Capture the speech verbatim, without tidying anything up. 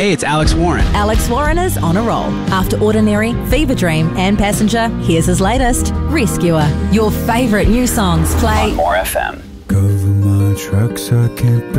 Hey, it's Alex Warren. Alex Warren is on a roll. After Ordinary, Fever Dream and Passenger, here's his latest, Rescuer. Your favourite new songs play on More F M. Cover my tracks, I can't